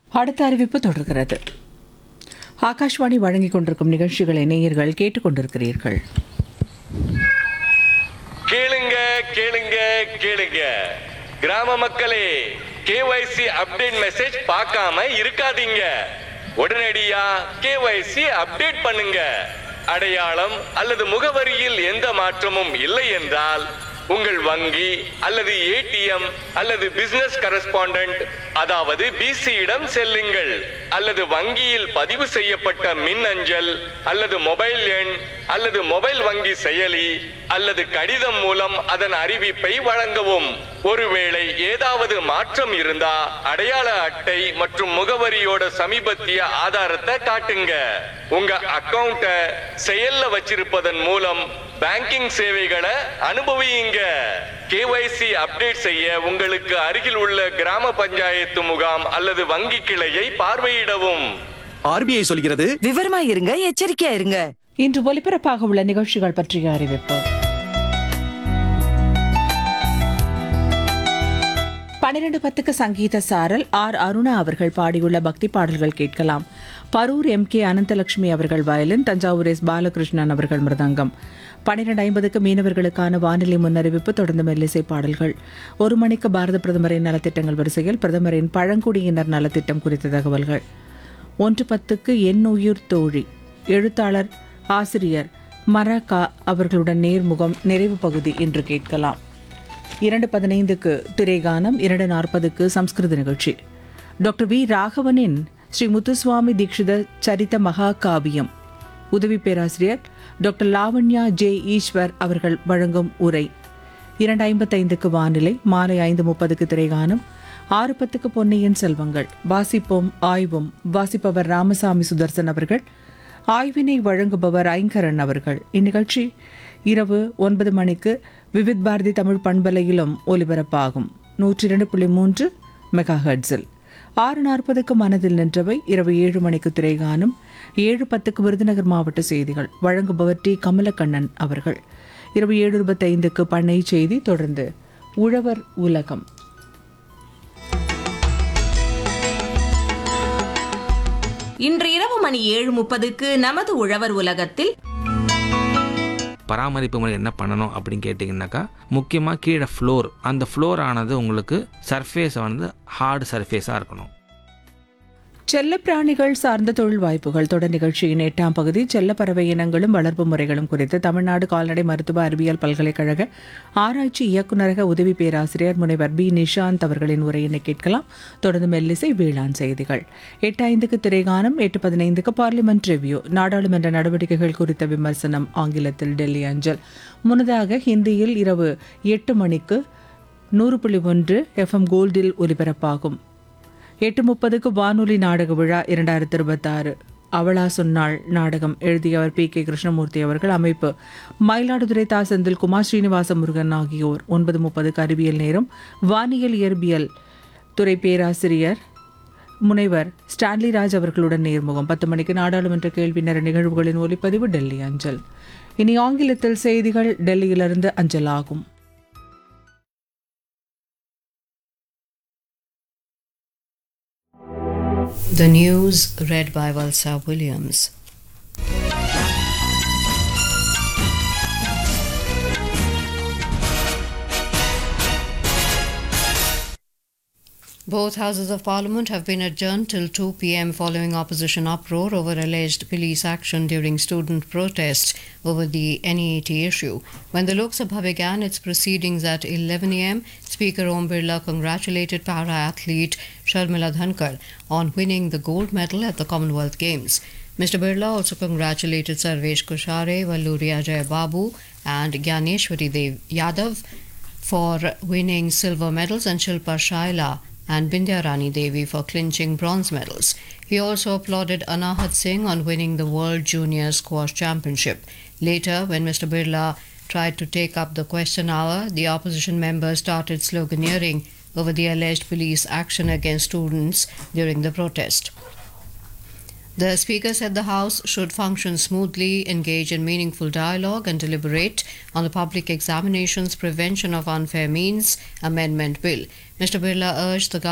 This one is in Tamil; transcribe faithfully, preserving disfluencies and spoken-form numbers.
அடுத்த அறிவிப்பு தொடர்கிறது. ஆகாஷ்வாணி வழங்கிக் கொண்டிருக்கும் நிகழ்ச்சிகளை நேயர்கள் கேட்டுக்கொண்டிருக்கிறீர்கள். கேளுங்க கேளுங்க கேளுங்க கிராம மக்களே, கேஒய்சி அப்டேட் மெசேஜ் பார்க்காம இருக்காதீங்க. உடனடியா கேஒய்சி அப்டேட் பண்ணுங்க. அடையாளம் அல்லது முகவரியில் எந்த மாற்றமும் இல்லை என்றால் உங்கள் வங்கி அல்லது ஏடிஎம் அல்லது பிசினஸ் கரஸ்பாண்டன்ட் அதாவது பிசியிடம் செல்லுங்கள். அல்லது வங்கியில் பதிவு செய்யப்பட்ட மின் அஞ்சல் அல்லது மொபைல் எண் அல்லது மொபைல் வங்கி செயலி அல்லது கடிதம் மூலம் அதன் அறிவிப்பை வழங்கவும். ஒருவேளை ஏதாவது மாற்றம் இருந்தா அடையாள அட்டை மற்றும் முகவரியோட சமீபத்திய ஆதாரத்தை காட்டுங்க. உங்க அக்கவுண்ட செயல்ல வச்சிருப்பதன் மூலம் பேங்கிங் சேவைகளை அனுபவியுங்க. கேஒய்சி அப்டேட் செய்ய உங்களுக்கு அருகில் உள்ள கிராம பஞ்சாயத்து முகாம் அல்லது வங்கி கிளையை பார்வையிடவும். ஆர்பிஐ சொல்கிறது, விவரமா இருங்க, எச்சரிக்கையா இருங்க. இன்று ஒலிபரப்பாக உள்ள நிகழ்ச்சிகள் பற்றிய அறிவிப்பு. பனிரெண்டு பத்துக்கு சங்கீத சாரல் ஆர் அருணா அவர்கள் பாடியுள்ள பக்தி பாடல்கள் கேட்கலாம். பரூர் எம் கே அனந்தலட்சுமி அவர்கள் வயலின், தஞ்சாவூர் எஸ் பாலகிருஷ்ணன் அவர்கள் மிருதங்கம். பனிரெண்டு ஐம்பதுக்கு மீனவர்களுக்கான வானிலை முன்னறிவிப்பு, தொடர்ந்து மெல்லிசை பாடல்கள். ஒரு மணிக்கு பாரத பிரதமரின் நலத்திட்டங்கள் வரிசையில் பிரதமரின் பழங்குடியினர் நலத்திட்டம் குறித்த தகவல்கள். ஒன்று பத்துக்கு என் உயிர் தோழி, எழுத்தாளர் ஆசிரியர் மரகா அவர்களுடன் நேர்முகம் நிறைவு பகுதி இன்று கேட்கலாம். இரண்டு பதினைந்துக்கு திரைகானம், இரண்டு நாற்பதுக்கு சம்ஸ்கிருத நிகழ்ச்சி. டாக்டர் வி ராகவனின் ஸ்ரீ முத்துசுவாமி தீட்சித சரித மகா காவியம், உதவி பேராசிரியர் டாக்டர் லாவண்யா ஜே ஈஸ்வர் அவர்கள் வழங்கும் உரை. இரண்டு ஐம்பத்தைந்துக்கு வானிலை, மாலை ஐந்து முப்பதுக்கு திரைகானம், ஆறு பத்துக்கு பொன்னியின் செல்வங்கள். வாசிப்போம் ஆய்வும், வாசிப்பவர் ராமசாமி சுதர்சன் அவர்கள், ஆய்வினை வழங்குபவர் ஐங்கரன் அவர்கள். இந்நிகழ்ச்சி இரவு ஒன்பது மணிக்கு விவித் பாரதி தமிழ் பண்பலையிலும் ஒலிபரப்பாகும். நூற்றி இரண்டு புள்ளி மூன்று மெகா ஹெர்ட்ஸில். ஆறு நாற்பதுக்கு மனதில் நின்றவை, இரவு ஏழு மணிக்கு திரைகானம், ஏழு பத்துக்கு விருதுநகர் மாவட்ட செய்திகள், வழங்குபவர் டி கமலக்கண்ணன் அவர்கள். இரவு ஏழு இருபத்தைந்துக்கு பண்ணை செய்தி, தொடர்ந்து உழவர் உலகம். இன்று இரவு மணி ஏழு முப்பதுக்கு நமது உழவர் உலகத்தில் பராமரிப்பு முறை என்ன பண்ணணும் அப்படின்னு கேட்டிங்கன்னாக்கா, முக்கியமாக கீழே ஃப்ளோர், அந்த ஃப்ளோர் ஆனது உங்களுக்கு சர்ஃபேஸ் வந்து ஹார்டு சர்ஃபேஸாக இருக்கணும். செல்லப்பிராணிகள் சார்ந்த தொழில் வாய்ப்புகள் தொடர் நிகழ்ச்சியின் எட்டாம் பகுதி, செல்லப்பறவை இனங்களும் வளர்ப்பு முறைகளும் குறித்து தமிழ்நாடு கால்நடை மருத்துவ அறிவியல் பல்கலைக்கழக ஆராய்ச்சி இயக்குநரக உதவி பேராசிரியர் முனைவர் பி நிஷாந்த் அவர்களின் உரையினை கேட்கலாம். தொடர்ந்து மெல்லிசை வேளாண் செய்திகள். எட்டு ஐந்துக்கு திரைகானம், எட்டு பதினைந்துக்கு பார்லிமெண்ட் ரிவ்யூ, நாடாளுமன்ற நடவடிக்கைகள் குறித்த விமர்சனம் ஆங்கிலத்தில் டெல்லி அஞ்சல். முன்னதாக ஹிந்தியில் இரவு எட்டு மணிக்கு நூறு புள்ளி ஒன்று எஃப்எம் கோல்டில் ஒலிபரப்பாகும். எட்டு முப்பதுக்கு வானொலி நாடக விழா இரண்டாயிரத்தி இருபத்தாறு, அவளா சொன்னாள் நாடகம். எழுதியவர் பி கே கிருஷ்ணமூர்த்தி அவர்கள், அமைப்பு மயிலாடுதுறை தா செந்தில் குமார், ஸ்ரீனிவாச முருகன் ஆகியோர். ஒன்பது முப்பதுக்கு அறிவியல் நேரம், வானியல் இயற்பியல் துறை பேராசிரியர் முனைவர் ஸ்டான்லி ராஜ் அவர்களுடன் நேர்முகம். பத்து மணிக்கு நாடாளுமன்ற கேள்வி நேர நிகழ்வுகளின் ஒலிப்பதிவு டெல்லி அஞ்சல். இனி ஆங்கிலத்தில் செய்திகள் டெல்லியிலிருந்து அஞ்சலாகும். The news read by Valsa Williams. Both houses of parliament have been adjourned till two p.m. following opposition uproar over alleged police action during student protests over the N E A T issue. When the Lok Sabha began its proceedings at eleven a.m., Speaker Om Birla congratulated para-athlete Sharmila Dhankar on winning the gold medal at the Commonwealth Games. Mister Birla also congratulated Sarvesh Kushare, Valluri Ajay Babu and Gyaneshwari Dev Yadav for winning silver medals and Shilpa Shaila and Bindya Rani Devi for clinching bronze medals. He also applauded Anahat Singh on winning the World Junior Squash Championship. Later, when Mister Birla tried to take up the question hour, the opposition members started sloganeering over the alleged police action against students during the protest. The Speaker said the House should function smoothly, engage in meaningful dialogue and deliberate on the Public Examinations Prevention of Unfair Means Amendment Bill. Mister Birla urged the